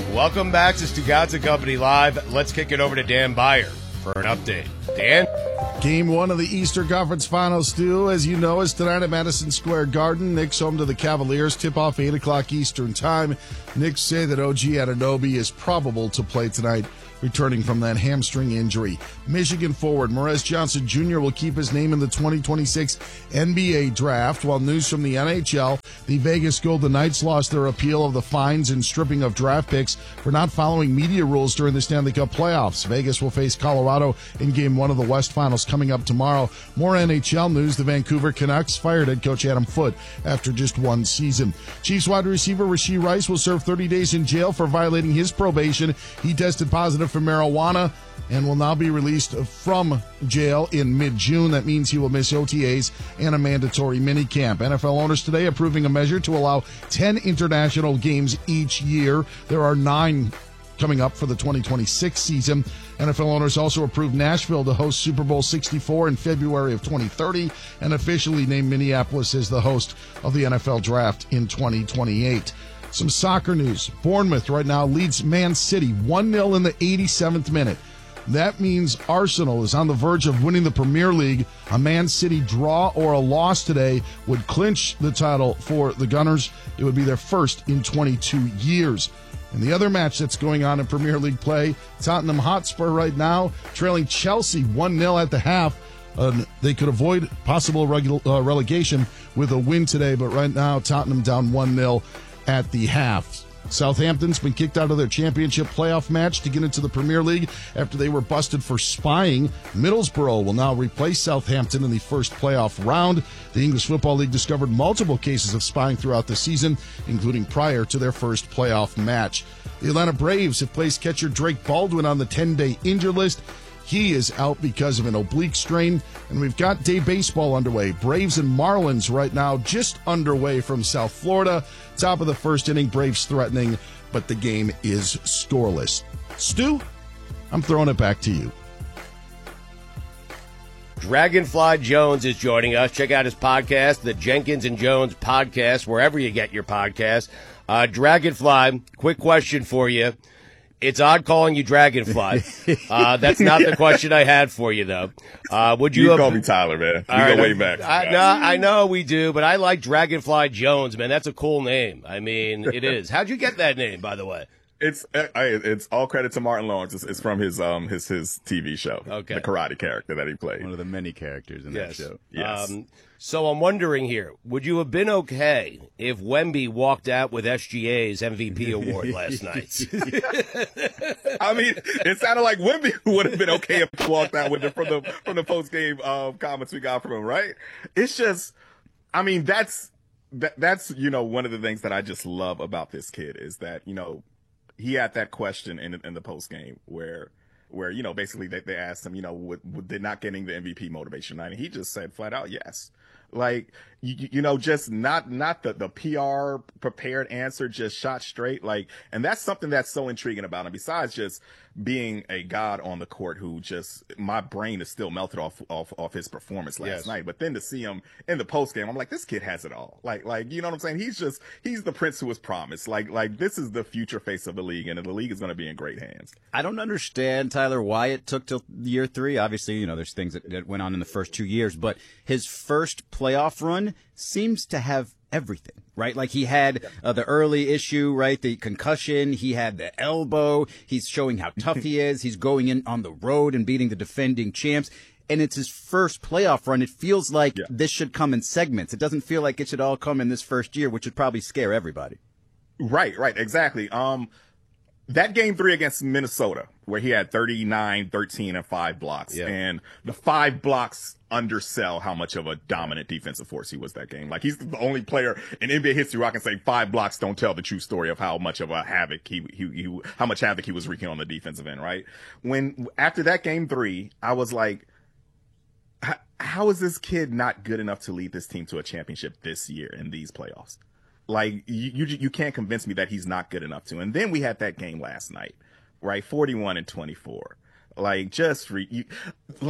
Welcome back to Stugotz & Company Live. Let's kick it over to Dan Beyer for an update. Dan? Game one of the Eastern Conference Finals, Stu, as you know, is tonight at Madison Square Garden. Knicks home to the Cavaliers. Tip-off 8 o'clock Eastern Time. Knicks say that OG Anunoby is probable to play tonight, returning from that hamstring injury. Michigan forward Morez Johnson Jr. will keep his name in the 2026 NBA draft, while news from the NHL, the Vegas Golden Knights lost their appeal of the fines and stripping of draft picks for not following media rules during the Stanley Cup playoffs. Vegas will face Colorado in Game 1 of the West Finals coming up tomorrow. More NHL news, the Vancouver Canucks fired head coach Adam Foote after just one season. Chiefs wide receiver Rashee Rice will serve 30 days in jail for violating his probation. He tested positive for marijuana and will now be released from jail in mid-June. That means he will miss OTAs and a mandatory minicamp. NFL owners today approving a measure to allow 10 international games each year. There are 9 coming up for the 2026 season. NFL owners also approved Nashville to host Super Bowl 64 in February of 2030 and officially named Minneapolis as the host of the NFL Draft in 2028. Some soccer news. Bournemouth right now leads Man City 1-0 in the 87th minute. That means Arsenal is on the verge of winning the Premier League. A Man City draw or a loss today would clinch the title for the Gunners. It would be their first in 22 years. And the other match that's going on in Premier League play, Tottenham Hotspur right now trailing Chelsea 1-0 at the half. They could avoid possible relegation with a win today, but right now Tottenham down 1-0 at the half. Southampton's been kicked out of their championship playoff match to get into the Premier League after they were busted for spying. Middlesbrough will now replace Southampton in the first playoff round. The English Football League discovered multiple cases of spying throughout the season, including prior to their first playoff match. The Atlanta Braves have placed catcher Drake Baldwin on the 10-day injured list. He is out because of an oblique strain, and we've got day baseball underway. Braves and Marlins right now just underway from South Florida. Top of the first inning, Braves threatening, but the game is scoreless. Stu, I'm throwing it back to you. Dragonfly Jones is joining us. Check out his podcast, the Jenkins and Jones Podcast, wherever you get your podcasts. Dragonfly, quick question for you. It's odd calling you Dragonfly. That's not the question I had for you, though. Would you call me Tyler, man? We go way back. I know we do, but I like Dragonfly Jones, man. That's a cool name. I mean, it is. How'd you get that name, by the way? It's all credit to Martin Lawrence. It's from his TV show. Okay. The karate character that he played. One of the many characters in that show. Yes. So I'm wondering here, would you have been okay if Wemby walked out with SGA's MVP award last night? I mean, it sounded like Wemby would have been okay if he walked out with it from the post game comments we got from him, right? It's just, I mean, that's one of the things that I just love about this kid is that he had that question in the post game where basically they asked him did not getting the MVP motivation tonight, and he just said flat out yes. Like, just not the PR prepared answer, just shot straight. Like, and that's something that's so intriguing about him. Besides just being a god on the court who just, my brain is still melted off his performance last night. But then to see him in the post game, I'm like, this kid has it all. Like, you know what I'm saying? He's the prince who was promised. Like this is the future face of the league, and the league is going to be in great hands. I don't understand, Tyler, why it took till year 3. Obviously, there's things that went on in the first 2 years, but his first playoff run seems to have everything, right? Like he had the early issue, right? The concussion. He had the elbow. He's showing how tough he is. He's going in on the road and beating the defending champs. And it's his first playoff run. It feels like this should come in segments. It doesn't feel like it should all come in this first year, which would probably scare everybody. Right, exactly. That game 3 against Minnesota, where he had 39, 13, and 5 blocks. Yeah. And the 5 blocks undersell how much of a dominant defensive force he was that game. Like, he's the only player in NBA history where I can say 5 blocks don't tell the true story of how much of a havoc how much havoc he was wreaking on the defensive end, right? After that game 3, I was like, how is this kid not good enough to lead this team to a championship this year in these playoffs? Like, you can't convince me that he's not good enough to. And then we had that game last night, right? 41-24. Like,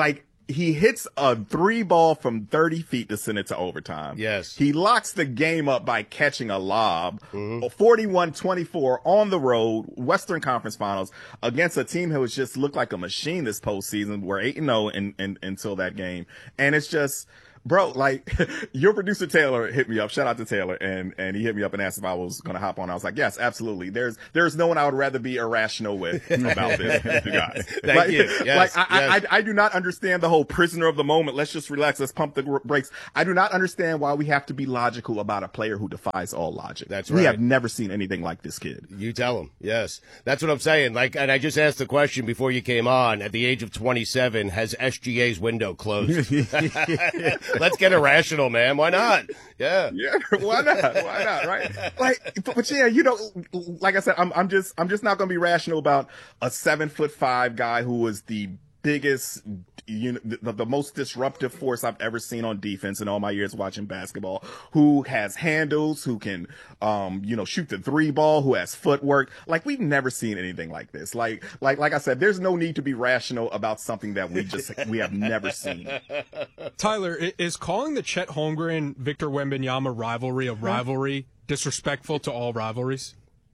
he hits a 3 ball from 30 feet to send it to overtime. Yes. He locks the game up by catching a lob, 41-24 on the road, Western Conference Finals against a team who has just looked like a machine this postseason. We're 8-0 until that game. And it's just, bro, like, your producer Taylor hit me up. Shout out to Taylor. And he hit me up and asked if I was going to hop on. I was like, yes, absolutely. There's no one I would rather be irrational with about this than you guys. Thank you. Yes, I do not understand the whole prisoner of the moment. Let's just relax. Let's pump the brakes. I do not understand why we have to be logical about a player who defies all logic. That's right. We have never seen anything like this kid. You tell him. Yes. That's what I'm saying. Like, and I just asked the question before you came on. At the age of 27, has SGA's window closed? Let's get irrational, man. Why not? Yeah. Yeah. Why not? Why not? Right. Like, but yeah, you know, like I said, I'm just not going to be rational about a 7'5" guy who was the biggest, you know, the most disruptive force I've ever seen on defense in all my years watching basketball, who has handles, who can, you know, shoot the 3-ball, who has footwork. Like, we've never seen anything like this. Like I said, there's no need to be rational about something that we have never seen. Tyler, is calling the Chet Holmgren Victor Wembanyama rivalry a rivalry disrespectful to all rivalries?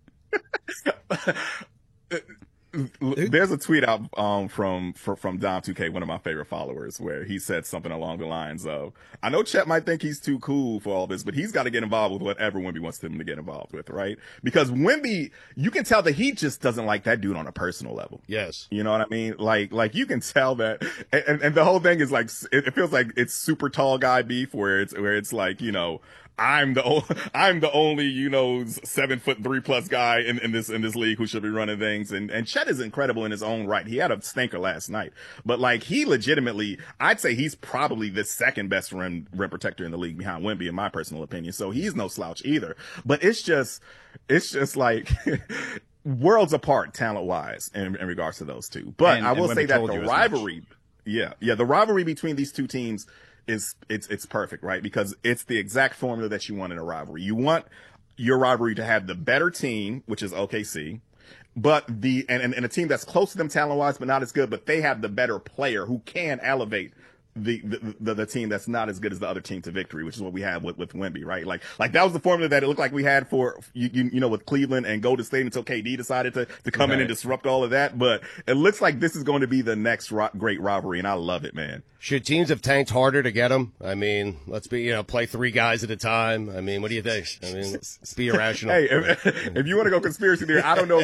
There's a tweet out from Dom2K, one of my favorite followers, where he said something along the lines of, I know Chet might think he's too cool for all this, but he's got to get involved with whatever Wemby wants him to get involved with, right? Because Wemby, you can tell that he just doesn't like that dude on a personal level. Yes. You know what I mean? Like you can tell that, and the whole thing is like, it feels like it's super tall guy beef where it's like, you know, I'm the only, you know, 7'3+ guy in this league who should be running things. And Chet is incredible in his own right. He had a stinker last night, but like, he legitimately, I'd say he's probably the second best rim protector in the league behind Wemby, in my personal opinion. So he's no slouch either, but it's just like worlds apart talent wise in regards to those two. But I will say that the rivalry, the rivalry between these two teams it's perfect, right? Because it's the exact formula that you want in a rivalry. You want your rivalry to have the better team, which is OKC, but and a team that's close to them talent wise, but not as good, but they have the better player who can elevate the team that's not as good as the other team to victory, which is what we have with Wemby, right? Like that was the formula that it looked like we had for you know, with Cleveland and Golden State until KD decided to come in and disrupt all of that. But it looks like this is going to be the next great rivalry, and I love it, man. Should teams have tanked harder to get him? I mean, let's play 3 guys at a time. I mean, what do you think? I mean, let's be irrational. Hey, if you want to go conspiracy theory, I don't know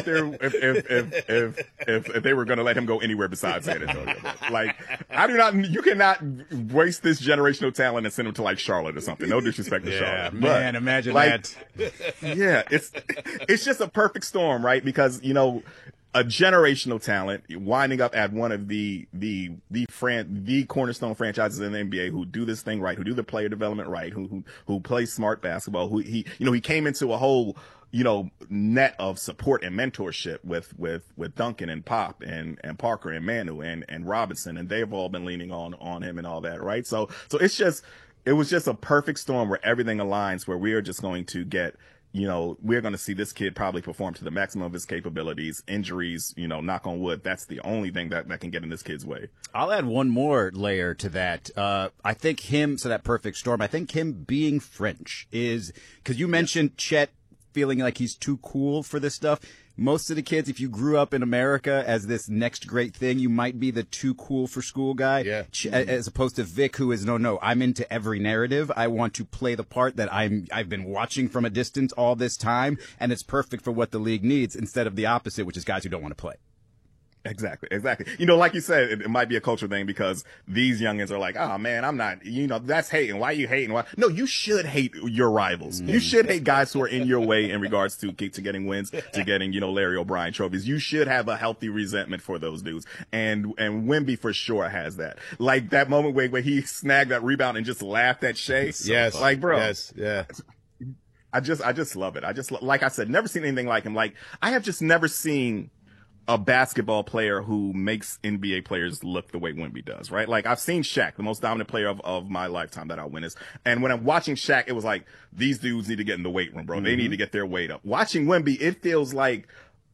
if they were going to let him go anywhere besides San Antonio. Like, you cannot waste this generational talent and send him to like Charlotte or something. No disrespect to Charlotte. Man, imagine like, that. Yeah, it's just a perfect storm, right? Because, you know, a generational talent winding up at one of the cornerstone franchises in the NBA who do this thing right, who do the player development right, who play smart basketball, who he came into a whole, you know, net of support and mentorship with Duncan and Pop and Parker and Manu and Robinson, and they've all been leaning on him and all that, right? So it was just a perfect storm where everything aligns, where we are just going to get, you know, we're going to see this kid probably perform to the maximum of his capabilities. Injuries, you know, knock on wood, that's the only thing that can get in this kid's way. I'll add one more layer to that. I think that perfect storm, I think him being French is, because you mentioned Chet feeling like he's too cool for this stuff. Most of the kids, if you grew up in America as this next great thing, you might be the too cool for school guy. Yeah. As opposed to Vic, who is, no, I'm into every narrative. I want to play the part that I've been watching from a distance all this time, and it's perfect for what the league needs, instead of the opposite, which is guys who don't want to play. Exactly. You know, like you said, it might be a culture thing because these youngins are like, oh man, I'm not, you know, that's hating. Why are you hating? Why? No, you should hate your rivals. You should hate guys who are in your way in regards to getting wins, to getting, you know, Larry O'Brien trophies. You should have a healthy resentment for those dudes. And Wemby for sure has that. Like that moment where he snagged that rebound and just laughed at Shea. Yes. Like, bro. Yes. Yeah. I just love it. Like I said, never seen anything like him. Like, I have just never seen a basketball player who makes NBA players look the way Wemby does, right? Like, I've seen Shaq, the most dominant player of my lifetime that I witnessed. And when I'm watching Shaq, it was like, these dudes need to get in the weight room, bro. They need to get their weight up. Watching Wemby, it feels like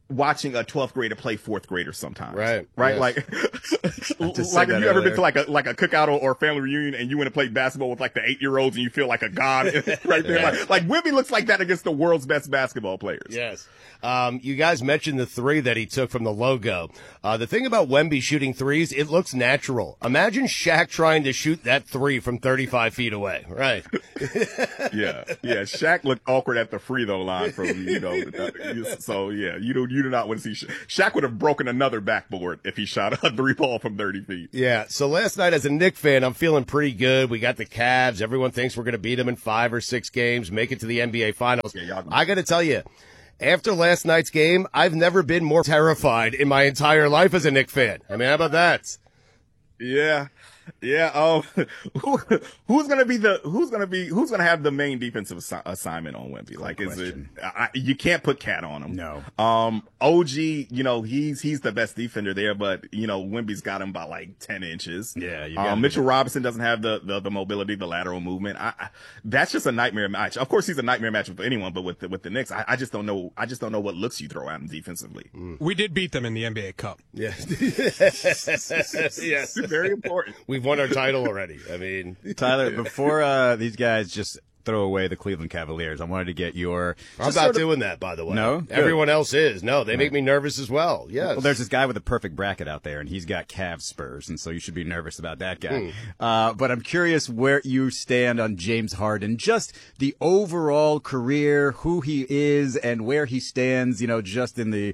watching a 12th grader play 4th grader sometimes. Right. Right. Yes. Like if you ever been to like a cookout or a family reunion and you went to play basketball with like the 8-year-olds and you feel like a god right there. Yeah. Like Wemby looks like that against the world's best basketball players. Yes. You guys mentioned the 3 that he took from the logo. The thing about Wemby shooting threes, it looks natural. Imagine Shaq trying to shoot that 3 from 35 feet away. Right. Yeah. Shaq looked awkward at the free throw line from, so yeah, you do not want to see Shaq would have broken another backboard if he shot a 3-ball from 30 feet. Yeah. So last night as a Knick fan, I'm feeling pretty good. We got the Cavs. Everyone thinks we're going to beat them in 5 or 6 games, make it to the NBA Finals. Yeah, I got to tell you, after last night's game, I've never been more terrified in my entire life as a Knick fan. I mean, how about that? Yeah. Who's gonna have the main defensive assignment on Wemby? Like, is it? You can't put Cat on him. No. OG, he's the best defender there, but Wemby's got him by like 10 inches. Yeah. Mitchell Robinson doesn't have the mobility, the lateral movement. That's just a nightmare match. Of course, he's a nightmare match with anyone, but with the Knicks, I just don't know. I just don't know what looks you throw at him defensively. We did beat them in the NBA Cup. Yeah. Yes. Very important. We've won our title already. I mean, Tyler, before these guys just throw away the Cleveland Cavaliers, I wanted to get your... I'm not doing that, by the way. No? Everyone else is. No, they make me nervous as well. Yes. Well, there's this guy with a perfect bracket out there, and he's got Cavs Spurs, and so you should be nervous about that guy. But I'm curious where you stand on James Harden, just the overall career, who he is, and where he stands, just in the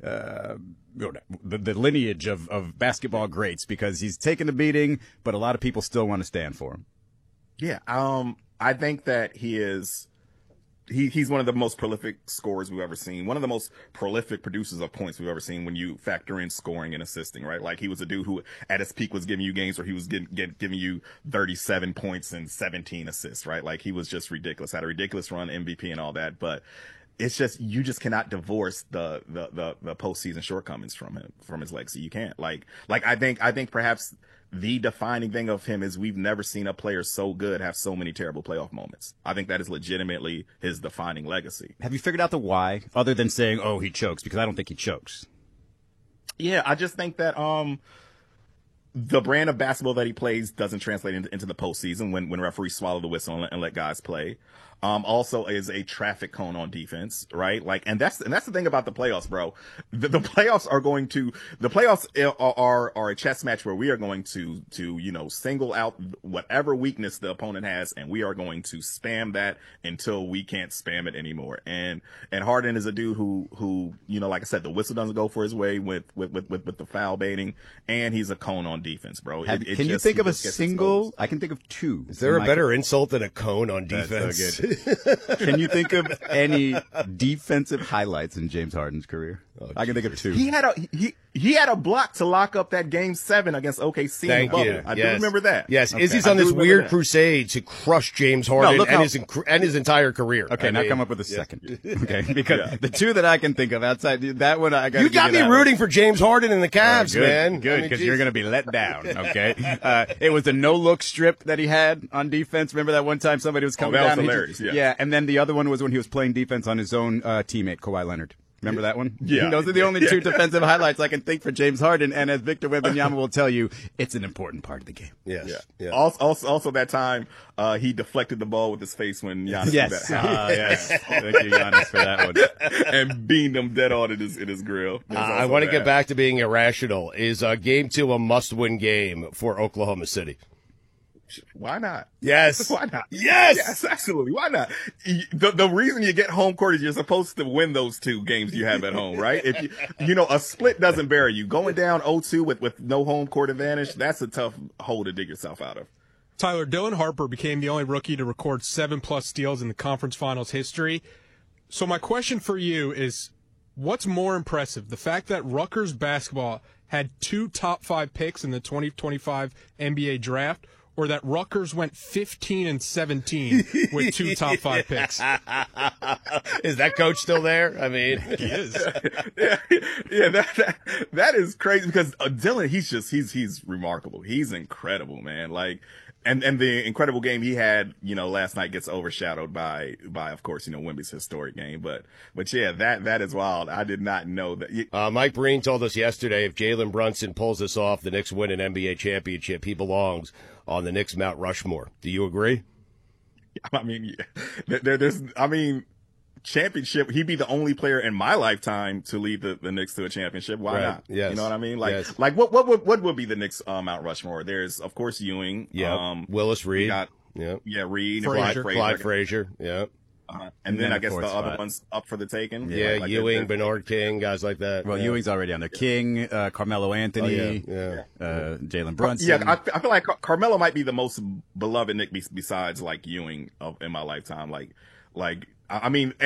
lineage of basketball greats, because he's taken a beating, but a lot of people still want to stand for him. Yeah. I think that he's one of the most prolific scorers we've ever seen. One of the most prolific producers of points we've ever seen when you factor in scoring and assisting, right? Like, he was a dude who at his peak was giving you games where he was giving you 37 points and 17 assists, right? Like, he was just ridiculous. Had a ridiculous run, MVP and all that, but it's just, you just cannot divorce the postseason shortcomings from him, from his legacy. You can't. Like I think perhaps the defining thing of him is we've never seen a player so good have so many terrible playoff moments. I think that is legitimately his defining legacy. Have you figured out the why, other than saying, oh, he chokes? Because I don't think he chokes. Yeah, I just think that the brand of basketball that he plays doesn't translate into the postseason when referees swallow the whistle and let guys play. Also is a traffic cone on defense, right? Like, and that's the thing about the playoffs, bro. The playoffs are a chess match where we are going to single out whatever weakness the opponent has, and we are going to spam that until we can't spam it anymore. And Harden is a dude who like I said, the whistle doesn't go for his way with the foul baiting, and he's a cone on defense, bro. Can you think of a single? I can think of two. Is there a better insult than a cone on defense? That's so good. Can you think of any defensive highlights in James Harden's career? I can think of two. He had a block to lock up that Game 7 against OKC. Thank in the you. bubble. I do remember that. Yes, Okay. Izzy's on this weird that. crusade to crush James Harden and his entire career. Okay, now come up with a second. Okay, because the two that I can think of outside that one, I got. You got me rooting for James Harden and the Cavs, man. Good, because you're going to be let down. Okay, it was the no-look strip that he had on defense. Remember that one time somebody was coming that down? was hilarious. Yeah, and then the other one was when he was playing defense on his own teammate Kawhi Leonard. Remember that one? Yeah. Those are the only two defensive highlights I can think for James Harden. And as Victor Wembanyama will tell you, it's an important part of the game. Yes. Yeah. Also that time, he deflected the ball with his face when Giannis did that. Yes. Thank you, Giannis, for that one. And beamed him dead on in his grill. I want to get back to being irrational. Is Game 2 a must-win game for Oklahoma City? Why not? Yes. Why not? Yes, absolutely. Why not? The reason you get home court is you're supposed to win those two games you have at home, right? If a split doesn't bury you. Going down 0-2 with no home court advantage, that's a tough hole to dig yourself out of. Tyler, Dylan Harper became the only rookie to record 7+ steals in the conference finals history. So my question for you is, what's more impressive, the fact that Rutgers basketball had 2 top 5 picks in the 2025 NBA draft, or that Rutgers went 15-17 with 2 top 5 picks? Is that coach still there? I mean, he is. Yeah, that is crazy because Dylan, he's remarkable. He's incredible, man. Like, and the incredible game he had, last night gets overshadowed by of course, Wemby's historic game. But yeah, that is wild. I did not know that. Mike Breen told us yesterday if Jalen Brunson pulls this off, the Knicks win an NBA championship. He belongs on the Knicks Mount Rushmore. Do you agree? I mean, championship. He'd be the only player in my lifetime to lead the Knicks to a championship. Why not? Yes. You know what I mean? Yes. What would be the Knicks Mount Rushmore? There's of course Ewing. Yeah. Willis Reed. Reed. Clyde Frazier. Yeah. And then I guess the other ones up for the taking. Yeah, like Ewing, Bernard King, guys like that. Well, Ewing's already on there. King, Carmelo Anthony, Jalen Brunson. Yeah, I feel like Carmelo might be the most beloved Knick besides like Ewing in my lifetime. I mean.